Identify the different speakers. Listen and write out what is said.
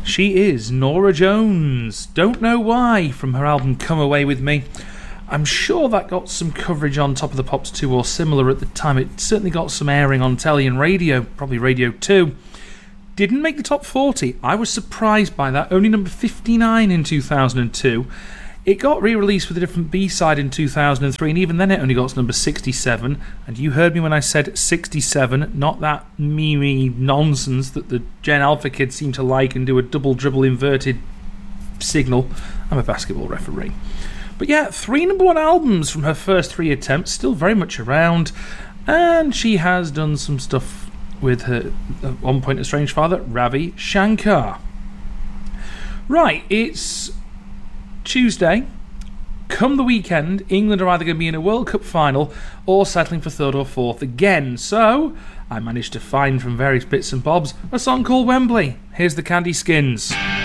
Speaker 1: She is Norah Jones. Don't Know Why, from her album Come Away With Me. I'm sure that got some coverage on Top of the Pops 2 or similar at the time. It certainly got some airing on telly and radio, probably Radio 2. Didn't make the top 40. I was surprised by that. Only number 59 in 2002. It got re-released with a different B-side in 2003, and even then it only got to number 67. And you heard me when I said 67, not that meme nonsense that the Gen Alpha kids seem to like and do a double dribble inverted signal. I'm a basketball referee. But yeah, 3 number 1 albums from her first 3 attempts, still very much around. And she has done some stuff with her, at one point, estranged father, Ravi Shankar. Right, it's Tuesday. Come the weekend, England are either going to be in a World Cup final or settling for 3rd or 4th again. So I managed to find from various bits and bobs a song called Wembley. Here's the Candy Skins.